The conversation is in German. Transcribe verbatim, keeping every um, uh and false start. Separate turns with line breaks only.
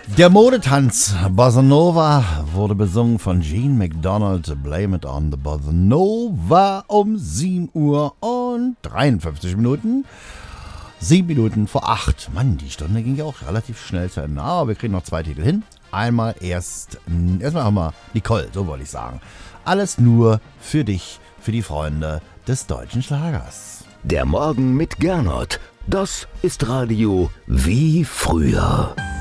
Der Modetanz Bossa Nova wurde besungen von Gene McDonald. Blame it on the Bossa Nova um sieben Uhr und dreiundfünfzig Minuten. Sieben Minuten vor acht. Mann, die Stunde ging ja auch relativ schnell zu Ende. Aber wir kriegen noch zwei Titel hin. Einmal erst, erstmal haben wir Nicole, so wollte ich sagen. Alles nur für dich, für die Freunde des deutschen Schlagers.
Der Morgen mit Gernot. Das ist Radio wie früher.